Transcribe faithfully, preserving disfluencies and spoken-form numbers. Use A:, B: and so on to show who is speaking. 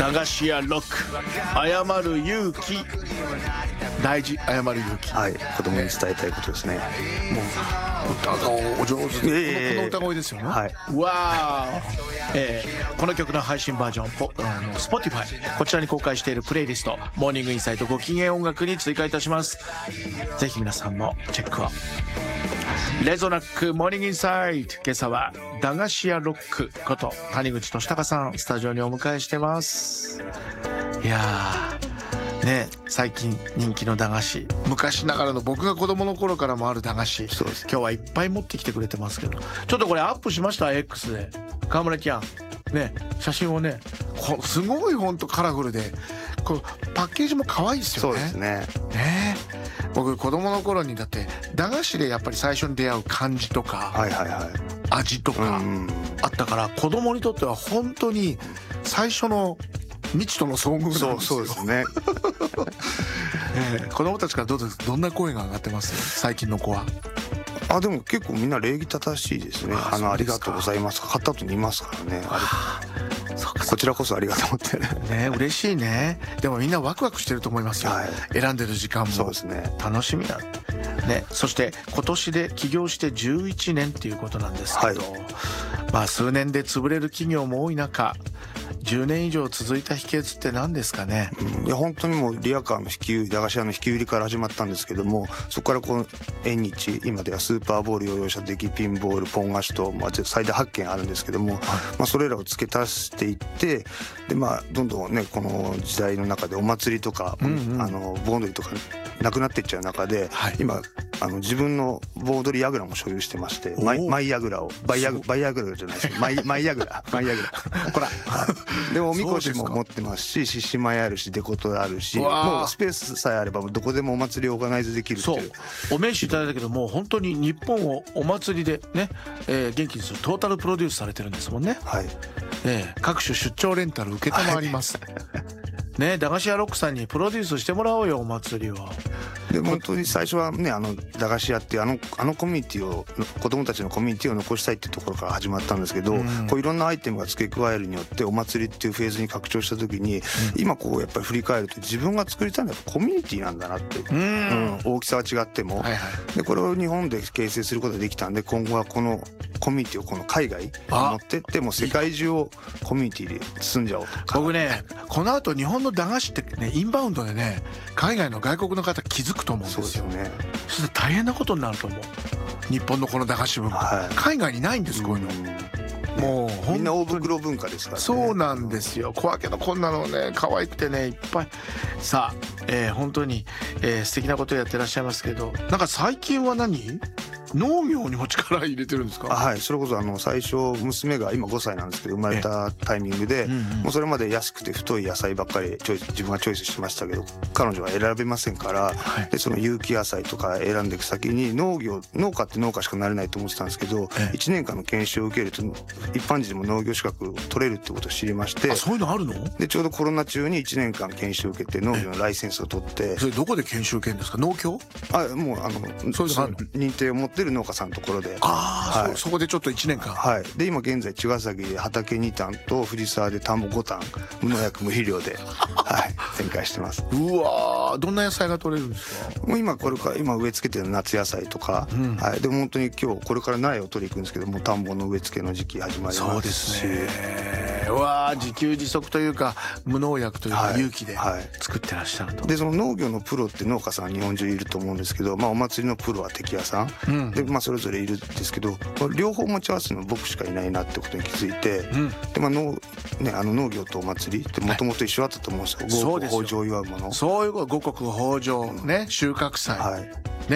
A: 駄菓子屋ロック、謝る勇気、大事、謝る勇気。
B: はい、子供に伝えたいことですね。
A: もう歌がお上手で、えー、この歌声ですよね。
B: はい、
A: わー、えー、この曲の配信バージョンポあの Spotify こちらに公開しているプレイリストモーニングインサイトご機嫌音楽に追加いたします。ぜひ皆さんもチェックを。レゾナックモーニングインサイト、今朝は駄菓子屋ロックこと谷口俊孝さんスタジオにお迎えしてます。いやーね、最近人気の駄菓子、昔ながらの僕が子供の頃からもある駄菓子、
B: そうです。
A: 今日はいっぱい持ってきてくれてますけど、ちょっとこれアップしました X で。川村ちゃんね、写真をね、こすごいほんとカラフルで、こうパッケージも可愛いですよね。
B: そうですね。
A: ね、僕子供の頃にだって駄菓子でやっぱり最初に出会う感じとか、
B: はいはいはい、
A: 味とかあったから、子供にとっては本当に最初の未知との遭遇なんですよ。
B: そうそうですね。
A: えー、子供たちからどうです、どんな声が上がってます、最近の子は。
B: あ、でも結構みんな礼儀正しいですね。あのありがとうございます買った後に言いますからね。あれ、そうか、こちらこそありがとうって
A: ね、嬉しいね。でもみんなワクワクしてると思いますよ、はい、選んでる時間も
B: そうですね、
A: 楽しみだね。そして今年で起業してじゅういちねんっていうことなんですけど、はい、まあ数年で潰れる企業も多い中、じゅうねん以上続いた秘訣って何ですかね。
B: うん、いや本当にもうリアカーの引き売り、駄菓子屋の引き売りから始まったんですけども、そこからこの縁日、今ではスーパーボール、ヨーヨー車、デキピンボール、ポン菓子と、まあ、最大はっけんあるんですけども、はい、まあ、それらを付け足していって、でまあどんどんね、この時代の中でお祭りとか、うんうん、あの盆踊りとかなくなっていっちゃう中で、はい、今あの自分の盆踊りヤグラも所有してまして、マイ、マイヤグラをバイヤグバイヤグラじゃないですマイマイヤグラマイヤグラこら、はい、でもおみこしも持ってますし、獅子舞あるし、デコトあるし、もうスペースさえあればどこでもお祭りをオーガナイズできるっていう。
A: そう、お名刺いただいたけど、もう本当に日本をお祭りでね、えー、元気にするトータルプロデュースされてるんですもんね。
B: はい、
A: えー、各種出張レンタル受けたまわります、はい、ね、駄菓子屋ロックさんにプロデュースしてもらおうよ、お祭りを。
B: で本当に最初はね、あの駄菓子屋っていうあのあのコミュニティを、子供たちのコミュニティを残したいっていうところから始まったんですけど、うん、こういろんなアイテムが付け加えるによってお祭りっていうフェーズに拡張した時に、うん、今こうやっぱり振り返ると、自分が作りたいのはコミュニティなんだなって、うん、大きさは違っても、はいはい、でこれを日本で形成することができたんで、今後はこのコミュニティをこの海外に持ってって、もう世界中をコミュニティで包んじゃおうと。僕
A: ね、この後日本の駄菓子ってね、インバウンドでね、海外の外国の方気づくと思うんですよ。
B: そうですよね。
A: そして大変なことになると思う、日本のこの駄菓子文化、はい、海外にないんです、こういうの。もう
B: みんな大袋文化ですからね。
A: そうなんですよ。小分けのこんなのね、可愛くてね、いっぱい。さあ、えー、本当に、えー、素敵なことをやってらっしゃいますけど、なんか最近は何、農業にも力入れてるんですか。
B: はい、それこそあの最初娘が今ごさいなんですけど、生まれたタイミングで、うんうん、もうそれまで安くて太い野菜ばっかりチョイス、自分がチョイスしてましたけど、彼女は選べませんから、はい、でその有機野菜とか選んでいく先に、農業、農家って農家しかなれないと思ってたんですけど、ええ、いちねんかんの研修を受けると一般人でも農業資格を取れるってことを知りまして。
A: あ、そういうのあるの。
B: でちょうどコロナ中にいちねんかん研修を受けて農業のライセンスを取って。
A: それどこで研修受けるんですか。農協。
B: あ、もうあのそういうの認定を持ってる農家さんのところで。
A: ああ、はい、そ, そこでちょっといちねんかん。
B: はい。で今現在茅ヶ崎で畑にたんと藤沢で田んぼごたん、無農薬無肥料ではい展開してます。
A: うわー、どんな野菜が取れるんですか。
B: もう今これから今植え付けてる夏野菜とか、うん、はい。でも本当に今日これから苗を取りに行くんですけども、田んぼの植え付けの時期始まりますし。そうです
A: ね。うわー、自給自足というか無農薬というか有機で作ってらっしゃると。はいはい、
B: でその農業のプロって農家さん日本中いると思うんですけど、まあお祭りのプロは敵屋さん、うん、でまあそれぞれいるんですけど、両方持ち合わせるの僕しかいないなってことに気づいて、うん、でまあ農ね、あの農業とお祭りってもともと一緒だったと思うんですよ。五穀豊穣を祝うもの。
A: そういうこと、五穀豊穣ね、収穫祭。はい。